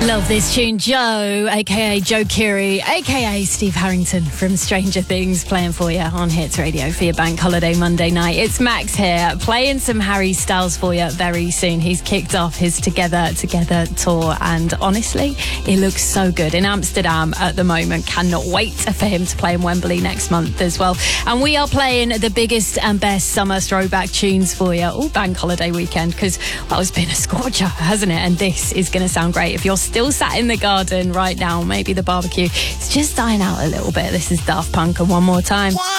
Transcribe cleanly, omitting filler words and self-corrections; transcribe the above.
Love this tune. Joe, a.k.a. Joe Keery, a.k.a. Steve Harrington from Stranger Things, playing for you on Hits Radio for your Bank Holiday Monday night. It's Max here, playing some Harry Styles for you very soon. He's kicked off his Together tour, and honestly, it looks so good in Amsterdam at the moment. Cannot wait for him to play in Wembley next month as well. And we are playing the biggest and best summer throwback tunes for you all Bank Holiday weekend, because, well, it's been a scorcher, hasn't it? And this is going to sound great. If you're still sat in the garden right now, maybe the barbecue is just dying out a little bit. This is Daft Punk, and one more time.